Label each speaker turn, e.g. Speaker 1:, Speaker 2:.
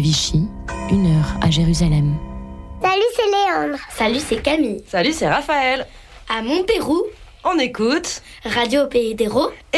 Speaker 1: Vichy, 1 heure à Jérusalem.
Speaker 2: Salut, c'est Léandre.
Speaker 3: Salut, c'est Camille.
Speaker 4: Salut, c'est Raphaël.
Speaker 3: À Montpérou,
Speaker 4: On écoute
Speaker 3: Radio Pays d'Hérault.